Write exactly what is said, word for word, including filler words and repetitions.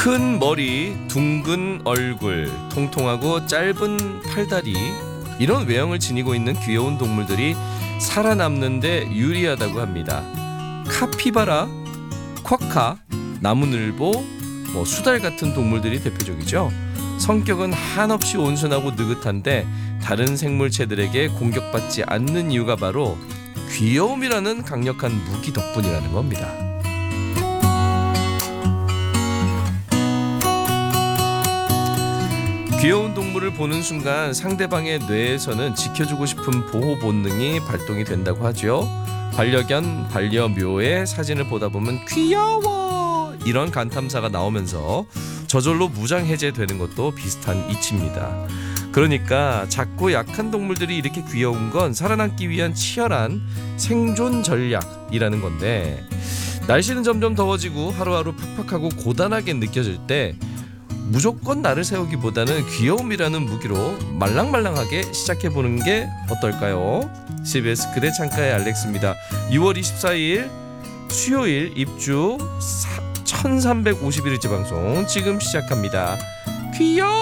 큰 머리, 둥근 얼굴, 통통하고 짧은 팔다리, 이런 외형을 지니고 있는 귀여운 동물들이 살아남는데 유리하다고 합니다. 카피바라, 쿼카, 나무늘보, 뭐 수달 같은 동물들이 대표적이죠. 성격은 한없이 온순하고 느긋한데 다른 생물체들에게 공격받지 않는 이유가 바로 귀여움이라는 강력한 무기 덕분이라는 겁니다. 귀여운 동물을 보는 순간 상대방의 뇌에서는 지켜주고 싶은 보호 본능이 발동이 된다고 하죠. 반려견, 반려묘의 사진을 보다 보면 귀여워 이런 감탄사가 나오면서 저절로 무장 해제되는 것도 비슷한 이치입니다. 그러니까 작고 약한 동물들이 이렇게 귀여운 건 살아남기 위한 치열한 생존 전략이라는 건데, 날씨는 점점 더워지고 하루하루 팍팍하고 고단하게 느껴질 때 무조건 나를 세우기보다는 귀여움이라는 무기로 말랑말랑하게 시작해보는 게 어떨까요? 씨비에스 그대 창가의 알렉스입니다. 유월 이십사일 수요일 입주 천삼백오십일일째 방송 지금 시작합니다. 귀여워.